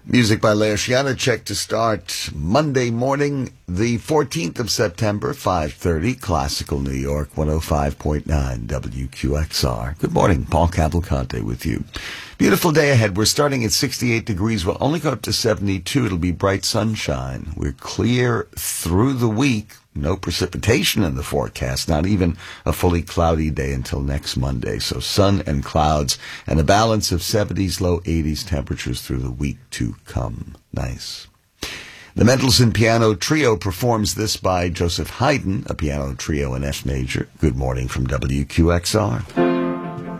Music by Leos Janacek to start Monday morning, the 14th of September, 5:30, Classical New York, 105.9 WQXR. Good morning, Paul Cavalcante with you. Beautiful day ahead. We're starting at 68 degrees. We'll only go up to 72. It'll be bright sunshine. We're clear through the week. No precipitation in the forecast, not even a fully cloudy day until next Monday. So sun and clouds and a balance of 70s, low 80s temperatures through the week to come. Nice. The Mendelssohn Piano Trio performs this by Joseph Haydn, a piano trio in F major. Good morning from WQXR.